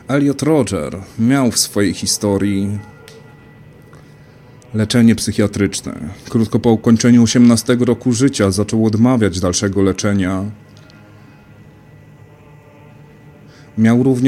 Elliot Rodger miał w swojej historii leczenie psychiatryczne. Krótko po ukończeniu 18 roku życia zaczął odmawiać dalszego leczenia. Miał również